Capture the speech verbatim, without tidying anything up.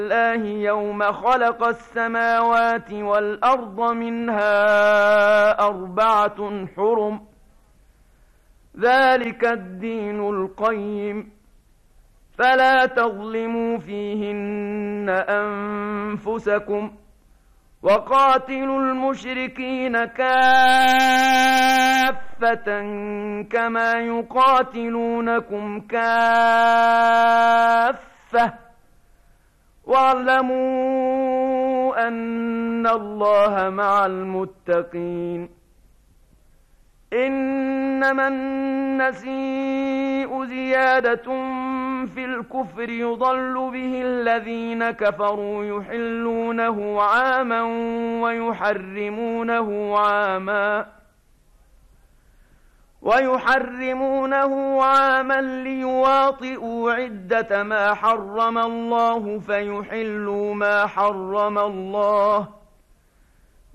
الله يوم خلق السماوات والأرض منها أربعة حرم ذلك الدين القيم فلا تظلموا فيهن أنفسكم وقاتلوا المشركين كافة كما يقاتلونكم كافة واعلموا أن الله مع المتقين إنما النسيء زيادة في الكفر يضل به الذين كفروا يحلونه عاما ويحرمونه عاما ويحرمونه عاما ليواطئوا عدة ما حرم الله فيحلوا ما حرم الله